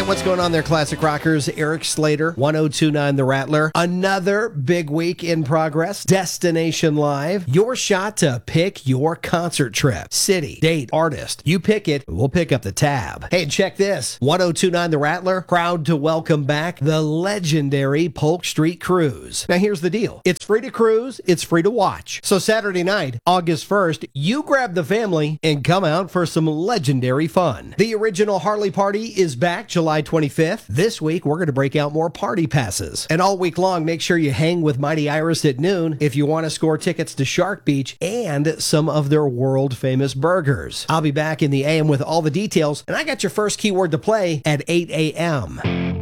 What's going on there, classic rockers? Eric Slater, 1029 The Rattler. Another big week in progress. Destination Live. Your shot to pick your concert trip. City, date, artist. You pick it, we'll pick up the tab. Hey, check this. 1029 The Rattler, proud to welcome back the legendary Polk Street Cruise. Now, here's the deal. It's free to cruise, it's free to watch. So Saturday night, August 1st, you grab the family and come out for some legendary fun. The original Harley Party is back July 25th. This week, we're going to break out more party passes. And all week long, make sure you hang with Mighty Iris at noon if you want to score tickets to Shark Beach and some of their world-famous burgers. I'll be back in the AM with all the details, and I got your first keyword to play at 8 a.m.